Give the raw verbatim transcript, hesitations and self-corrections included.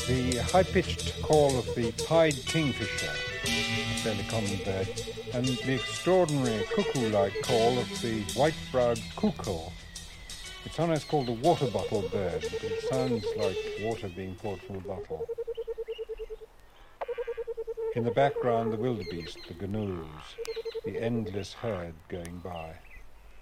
The high-pitched call of the pied kingfisher, a fairly common bird, and the extraordinary cuckoo-like call of the white-browed cuckoo. It's sometimes called the water bottle bird because it sounds like water being poured from a bottle. In the background, the wildebeest, the gnus, the endless herd going by.